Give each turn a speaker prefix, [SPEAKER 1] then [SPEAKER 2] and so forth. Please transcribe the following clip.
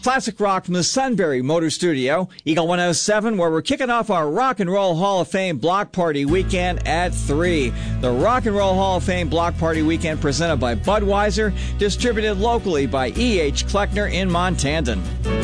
[SPEAKER 1] Classic rock from the Sunbury Motor Studio, Eagle 107, where we're kicking off our Rock and Roll Hall of Fame Block Party Weekend at 3. The Rock and Roll Hall of Fame Block Party Weekend presented by Budweiser, distributed locally by E.H. Kleckner in Montanton.